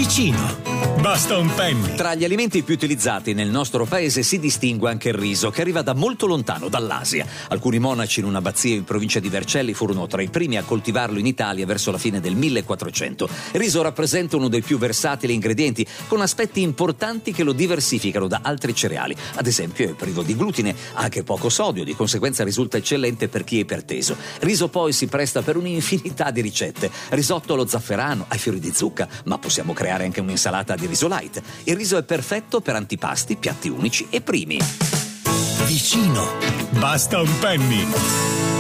Vicino. Basta un penny. Tra gli alimenti più utilizzati nel nostro paese si distingue anche il riso, che arriva da molto lontano, dall'Asia. Alcuni monaci in un'abbazia in provincia di Vercelli furono tra i primi a coltivarlo in Italia verso la fine del 1400. Il riso rappresenta uno dei più versatili ingredienti, con aspetti importanti che lo diversificano da altri cereali. Ad esempio è privo di glutine, ha anche poco sodio, di conseguenza risulta eccellente per chi è iperteso. Il riso poi si presta per un'infinità di ricette: risotto allo zafferano, ai fiori di zucca, ma possiamo creare anche un'insalata di riso light. Il riso è perfetto per antipasti, piatti unici e primi. Vicino. Basta un penny.